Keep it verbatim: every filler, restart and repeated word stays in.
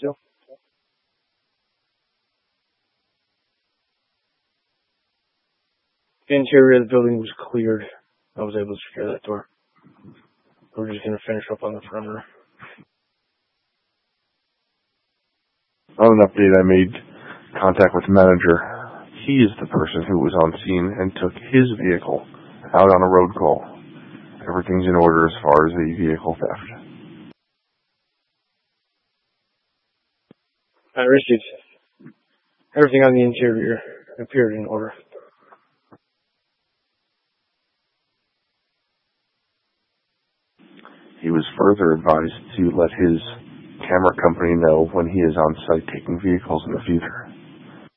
still. The interior of the building was cleared. I was able to secure that door. We're just going to finish up on the perimeter. On an update, I made contact with the manager. He is the person who was on scene and took his vehicle out on a road call. Everything's in order as far as the vehicle theft. I received everything on the interior appeared in order. He was further advised to let his camera company know when he is on site taking vehicles in the future.